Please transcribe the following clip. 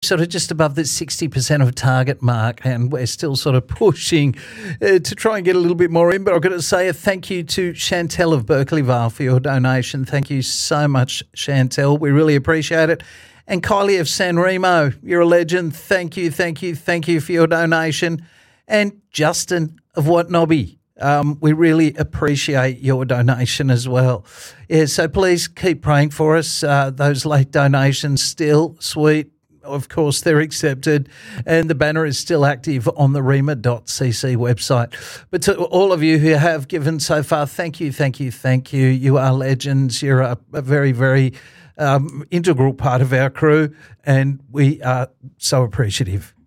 sort of just above the 60% of target mark, and we're still sort of pushing to try and get a little bit more in. But I've got to say a thank you to Chantel of Berkeley Vale for your donation. Thank you so much, Chantel. We really appreciate it. And Kylie of San Remo, you're a legend. Thank you for your donation. And Justin of Watnobby, we really appreciate your donation as well. Yeah, so please keep praying for us. Those late donations still sweet. Of course, they're accepted, and the banner is still active on the rema.cc website. But to all of you who have given so far, thank you. You are legends. You're a very, very integral part of our crew, and we are so appreciative.